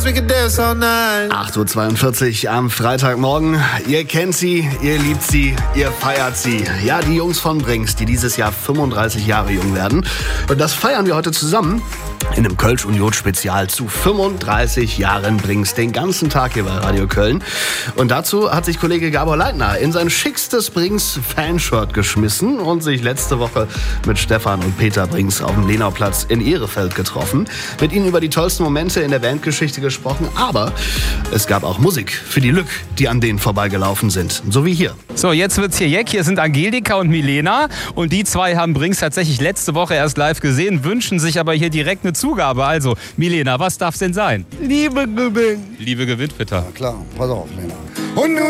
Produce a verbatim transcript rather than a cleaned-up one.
acht Uhr zweiundvierzig am Freitagmorgen. Ihr kennt sie, ihr liebt sie, ihr feiert sie. Ja, die Jungs von Brings, die dieses Jahr fünfunddreißig Jahre jung werden. Und das feiern wir heute zusammen in einem Kölsch und Jod Spezial zu fünfunddreißig Jahren Brings. Den ganzen Tag hier bei Radio Köln. Und dazu hat sich Kollege Gabor Leitner in sein schickstes Brings Fanshirt geschmissen und sich letzte Woche mit Stefan und Peter Brings auf dem Lenauplatz in Ehrefeld getroffen. Mit ihnen über die tollsten Momente in der Bandgeschichte gesprochen. Aber es gab auch Musik für die Lück, die an denen vorbeigelaufen sind. So wie hier. So, jetzt wird's hier Jeck. Hier sind Angelika und Milena. Und die zwei haben Brings tatsächlich letzte Woche erst live gesehen, wünschen sich aber hier direkt eine Zugabe. Also, Milena, was darf's denn sein? Liebe gewinnt. Liebe gewinnt, bitte. Ja, klar, pass auf, Lena. Und nun